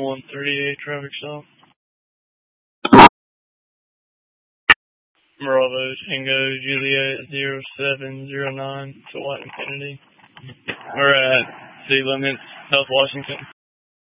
138 traffic stop. Bravo Tango Juliet 0709 to White Infinity. We're at city limits, South Washington.